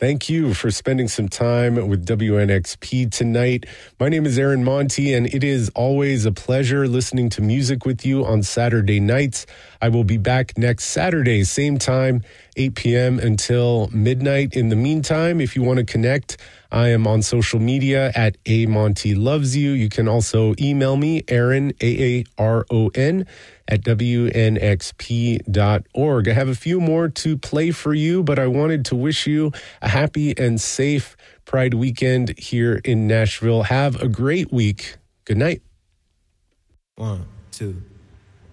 Thank you for spending some time with WNXP tonight. My name is Aaron Monty, and it is always a pleasure listening to music with you on Saturday nights. I will be back next Saturday, same time, 8 p.m. until midnight. In the meantime, if you want to connect, I am on social media at amontylovesyou. You can also email me, Aaron, Aaron, at WNXP.org. I have a few more to play for you, but I wanted to wish you a happy and safe Pride weekend here in Nashville. Have a great week. Good night. 1, 2